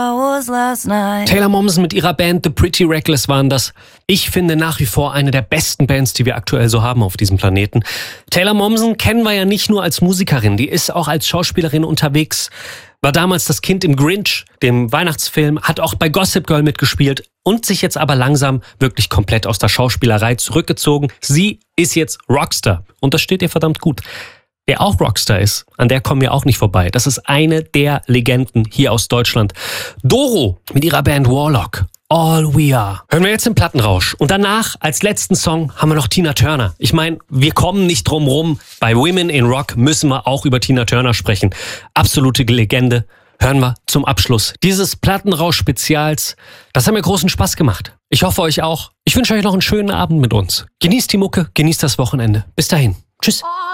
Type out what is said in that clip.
Taylor Momsen mit ihrer Band The Pretty Reckless waren das. Ich finde nach wie vor eine der besten Bands, die wir aktuell so haben auf diesem Planeten. Taylor Momsen kennen wir ja nicht nur als Musikerin, die ist auch als Schauspielerin unterwegs. War damals das Kind im Grinch, dem Weihnachtsfilm, hat auch bei Gossip Girl mitgespielt und sich jetzt aber langsam wirklich komplett aus der Schauspielerei zurückgezogen. Sie ist jetzt Rockstar und das steht ihr verdammt gut. Wer auch Rockstar ist, an der kommen wir auch nicht vorbei. Das ist eine der Legenden hier aus Deutschland. Doro mit ihrer Band Warlock. All We Are. Hören wir jetzt den Plattenrausch. Und danach, als letzten Song, haben wir noch Tina Turner. Ich meine, wir kommen nicht drum rum. Bei Women in Rock müssen wir auch über Tina Turner sprechen. Absolute Legende. Hören wir zum Abschluss dieses Plattenrausch-Spezials. Das hat mir großen Spaß gemacht. Ich hoffe euch auch. Ich wünsche euch noch einen schönen Abend mit uns. Genießt die Mucke, genießt das Wochenende. Bis dahin. Tschüss.